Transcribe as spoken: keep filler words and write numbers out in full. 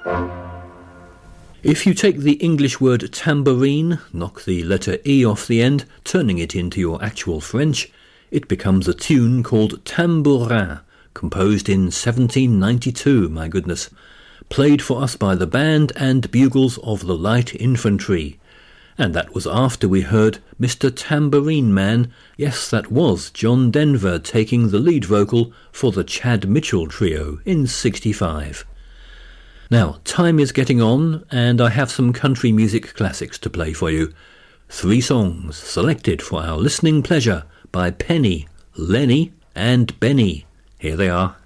If you take the English word tambourine, knock the letter E off the end, turning it into your actual French, it becomes a tune called Tambourin, composed in seventeen ninety-two, my goodness, played for us by the band and bugles of the Light Infantry. And that was after we heard Mister Tambourine Man. Yes, that was John Denver taking the lead vocal for the Chad Mitchell Trio in sixty-five. Now, time is getting on, and I have some country music classics to play for you. Three songs selected for our listening pleasure by Penny, Lenny and Benny. Here they are.